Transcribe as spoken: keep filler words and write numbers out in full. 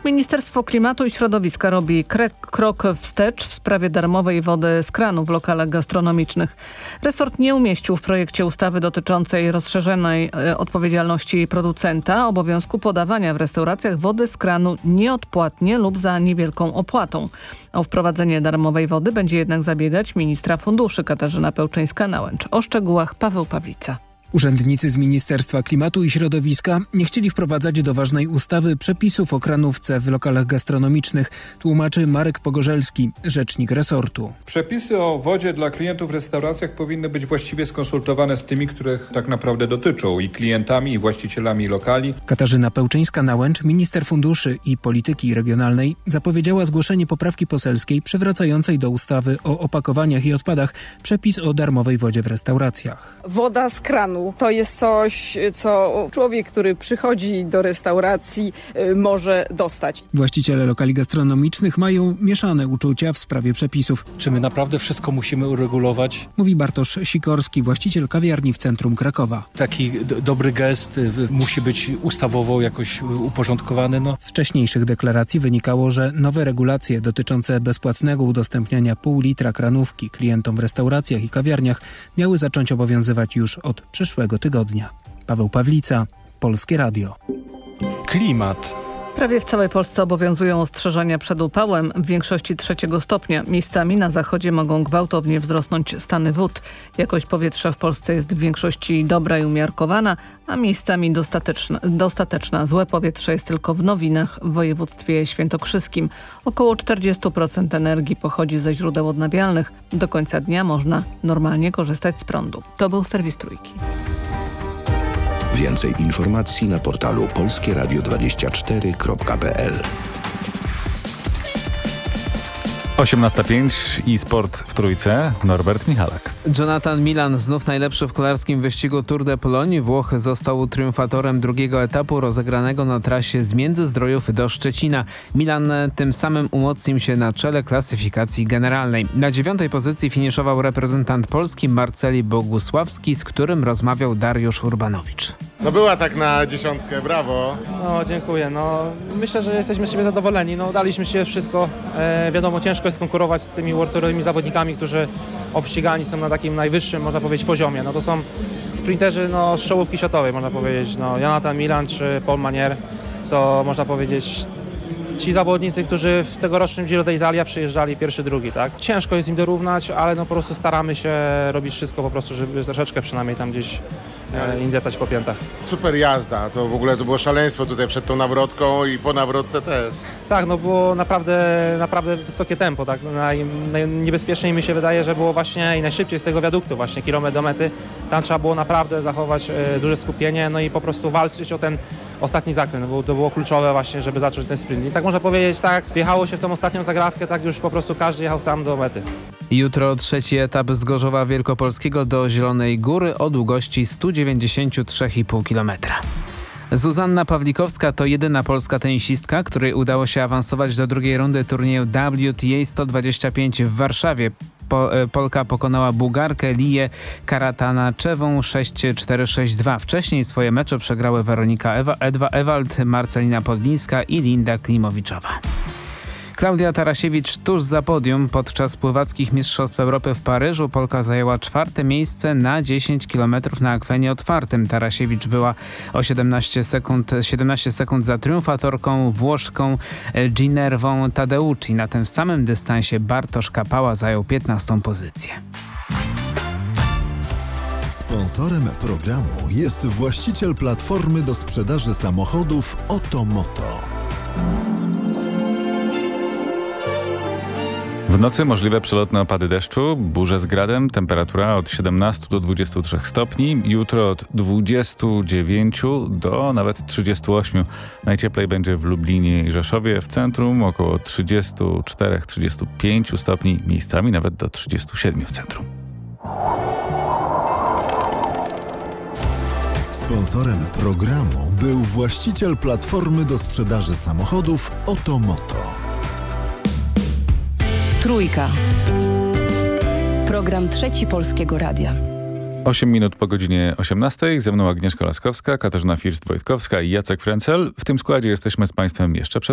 Ministerstwo Klimatu i Środowiska robi krok wstecz w sprawie darmowej wody z kranu w lokalach gastronomicznych. Resort nie umieścił w projekcie ustawy dotyczącej rozszerzonej odpowiedzialności producenta obowiązku podawania w restauracjach wody z kranu nieodpłatnie lub za niewielką opłatą. O wprowadzenie darmowej wody będzie jednak zabiegać ministra funduszy Katarzyna Pełczyńska-Nałęcz. O szczegółach Paweł Pawlica. Urzędnicy z Ministerstwa Klimatu i Środowiska nie chcieli wprowadzać do ważnej ustawy przepisów o kranówce w lokalach gastronomicznych, tłumaczy Marek Pogorzelski, rzecznik resortu. Przepisy o wodzie dla klientów w restauracjach powinny być właściwie skonsultowane z tymi, których tak naprawdę dotyczą, i klientami, i właścicielami lokali. Katarzyna Pełczyńska-Nałęcz, minister funduszy i polityki regionalnej, zapowiedziała zgłoszenie poprawki poselskiej przywracającej do ustawy o opakowaniach i odpadach przepis o darmowej wodzie w restauracjach. Woda z kranu to jest coś, co człowiek, który przychodzi do restauracji, może dostać. Właściciele lokali gastronomicznych mają mieszane uczucia w sprawie przepisów. Czy my naprawdę wszystko musimy uregulować? Mówi Bartosz Sikorski, właściciel kawiarni w centrum Krakowa. Taki d- dobry gest musi być ustawowo jakoś uporządkowany. No. Z wcześniejszych deklaracji wynikało, że nowe regulacje dotyczące bezpłatnego udostępniania pół litra kranówki klientom w restauracjach i kawiarniach miały zacząć obowiązywać już od przyszłego tygodnia. Paweł Pawlica, Polskie Radio. Klimat. Prawie w całej Polsce obowiązują ostrzeżenia przed upałem w większości trzeciego stopnia. Miejscami na zachodzie mogą gwałtownie wzrosnąć stany wód. Jakość powietrza w Polsce jest w większości dobra i umiarkowana, a miejscami dostateczna. dostateczna. Złe powietrze jest tylko w Nowinach w województwie świętokrzyskim. Około czterdzieści procent energii pochodzi ze źródeł odnawialnych. Do końca dnia można normalnie korzystać z prądu. To był serwis Trójki. Więcej informacji na portalu polskie radio dwadzieścia cztery kropka p l. osiemnasta pięć i sport w Trójce. Norbert Michalak. Jonathan Milan znów najlepszy w kolarskim wyścigu Tour de Pologne. Włoch został triumfatorem drugiego etapu rozegranego na trasie z Międzyzdrojów do Szczecina. Milan tym samym umocnił się na czele klasyfikacji generalnej. Na dziewiątej pozycji finiszował reprezentant Polski Marceli Bogusławski, z którym rozmawiał Dariusz Urbanowicz. No była tak na dziesiątkę, brawo. No dziękuję, no myślę, że jesteśmy z siebie zadowoleni, no daliśmy się wszystko, e, wiadomo ciężko jest konkurować z tymi world tourowymi zawodnikami, którzy obścigani są na takim najwyższym, można powiedzieć, poziomie. No to są sprinterzy no, z czołówki światowej, można powiedzieć, no Jonathan Milan czy Paul Manier, to można powiedzieć ci zawodnicy, którzy w tegorocznym Giro d'Italia przyjeżdżali pierwszy, drugi, tak? Ciężko jest im dorównać, ale no po prostu staramy się robić wszystko po prostu, żeby troszeczkę przynajmniej tam gdzieś im deptać po piętach. Super jazda, to w ogóle to było szaleństwo tutaj przed tą nawrotką i po nawrotce też. Tak, no było naprawdę, naprawdę wysokie tempo, tak? Naj, najniebezpieczniej mi się wydaje, że było właśnie i najszybciej z tego wiaduktu, właśnie kilometr do mety. Tam trzeba było naprawdę zachować e, duże skupienie, no i po prostu walczyć o ten ostatni zakręt, bo to było kluczowe właśnie, żeby zacząć ten sprint. I tak można powiedzieć, tak, wjechało się w tą ostatnią zagrawkę, tak już po prostu każdy jechał sam do mety. Jutro trzeci etap z Gorzowa Wielkopolskiego do Zielonej Góry o długości sto dziewięćdziesiąt trzy i pół kilometra. Zuzanna Pawlikowska to jedyna polska tenisistka, której udało się awansować do drugiej rundy turnieju W T A sto dwadzieścia pięć w Warszawie. Po, Polka pokonała Bułgarkę Liję Karatanaczewą sześć cztery sześć dwa. Wcześniej swoje mecze przegrały Weronika Ewa, Edwa Ewald, Marcelina Podlińska i Linda Klimowiczowa. Klaudia Tarasiewicz tuż za podium. Podczas pływackich Mistrzostw Europy w Paryżu Polka zajęła czwarte miejsce na dziesięć kilometrów na akwenie otwartym. Tarasiewicz była o siedemnaście sekund, siedemnaście sekund za triumfatorką Włoszką Ginerwą Tadeucci. Na tym samym dystansie Bartosz Kapała zajął piętnastą pozycję. Sponsorem programu jest właściciel platformy do sprzedaży samochodów Otomoto. W nocy możliwe przelotne opady deszczu, burze z gradem, temperatura od siedemnastu do dwudziestu trzech stopni, jutro od dwudziestu dziewięciu do nawet trzydziestu ośmiu. Najcieplej będzie w Lublinie i Rzeszowie, w centrum około trzydziestu czterech do trzydziestu pięciu stopni, miejscami nawet do trzydziestu siedmiu w centrum. Sponsorem programu był właściciel platformy do sprzedaży samochodów Otomoto. Trójka. Program Trzeci Polskiego Radia. osiem minut po godzinie osiemnastej. Ze mną Agnieszka Laskowska, Katarzyna First-Wojtkowska i Jacek Frencel. W tym składzie jesteśmy z Państwem jeszcze przed